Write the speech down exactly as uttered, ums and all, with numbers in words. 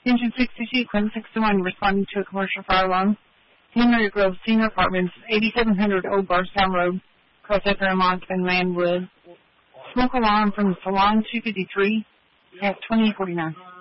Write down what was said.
Engine sixty-two, Clinton sixty-one, responding to a commercial fire alarm. Henry Grove Senior Apartments, eighty-seven hundred Old Barstown Road, Crossacre and Montman Landwood. Smoke alarm from Salon two fifty-three at twenty forty-nine.